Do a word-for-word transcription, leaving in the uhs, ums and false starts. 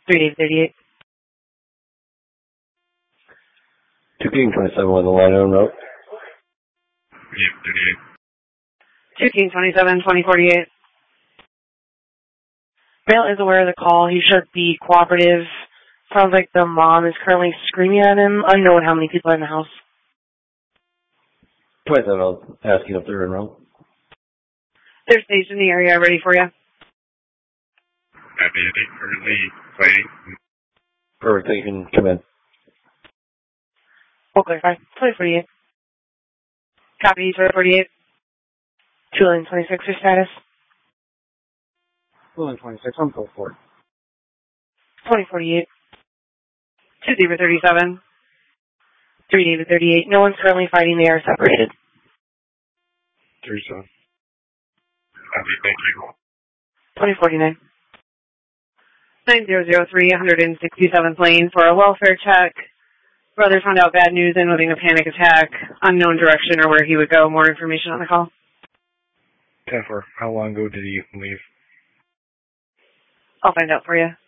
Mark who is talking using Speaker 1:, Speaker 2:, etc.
Speaker 1: three David thirty-eight.
Speaker 2: two King twenty-seven on the line on route.
Speaker 3: Yep, thirty-eight.
Speaker 1: two King twenty-seven, twenty forty-eight. Male is aware of the call. He should be cooperative. Sounds like the mom is currently screaming at him. Unknown how many people are in the house.
Speaker 2: twenty-seven, I was asking if they're in route.
Speaker 1: They're staged in the area, ready for you.
Speaker 3: Happy to take currently fighting.
Speaker 2: Perfect, you can come in.
Speaker 1: We'll clarify. twenty forty-eight. Copy, twenty forty-eight. Julian twenty-six, your status.
Speaker 4: Julian twenty-six, I'm code four.
Speaker 1: twenty forty-eight. two David thirty-seven. three David thirty-eight. No one's currently fighting. They are separated.
Speaker 3: thirty-seven. Happy, thank you.
Speaker 1: twenty forty-nine. nine zero zero three, one sixty-seven plane for a welfare check. Brother found out bad news and having a panic attack. Unknown direction or where he would go. More information on the call.
Speaker 3: ten four. How long ago did he leave?
Speaker 1: I'll find out for you.